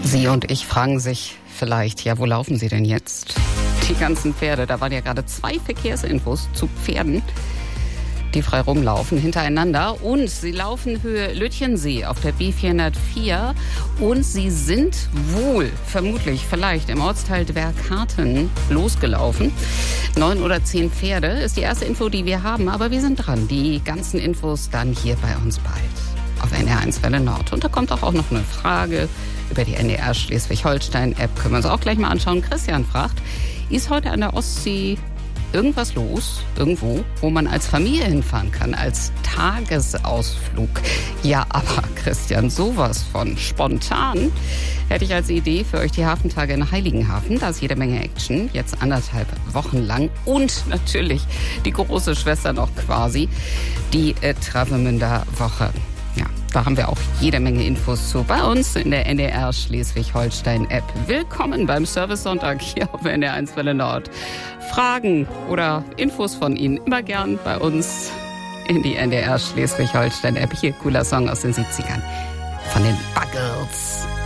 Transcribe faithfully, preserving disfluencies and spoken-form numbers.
Sie und ich fragen sich vielleicht, ja, wo laufen Sie denn jetzt? Die ganzen Pferde, da waren ja gerade zwei Verkehrsinfos zu Pferden, die frei rumlaufen hintereinander. Und sie laufen Höhe Lütjensee auf der B vierhundertvier. Und sie sind wohl, vermutlich, vielleicht im Ortsteil Dwergharten losgelaufen. Neun oder zehn Pferde ist die erste Info, die wir haben. Aber wir sind dran. Die ganzen Infos dann hier bei uns bald auf N D R eins Welle Nord. Und da kommt auch noch eine Frage über die N D R Schleswig-Holstein-App. Können wir uns auch gleich mal anschauen. Christian fragt, ist heute an der Ostsee irgendwas los, irgendwo, wo man als Familie hinfahren kann, als Tagesausflug? Ja, aber Christian, sowas von spontan hätte ich als Idee für euch die Hafentage in Heiligenhafen. Da ist jede Menge Action, jetzt anderthalb Wochen lang. Und natürlich die große Schwester noch quasi, die äh, Travemünder Woche. Ja, da haben wir auch jede Menge Infos zu bei uns in der N D R Schleswig-Holstein-App. Willkommen beim Service-Sonntag hier auf N D R eins Welle Nord. Fragen oder Infos von Ihnen immer gern bei uns in die N D R Schleswig-Holstein-App. Hier, cooler Song aus den siebzigern von den Buggles.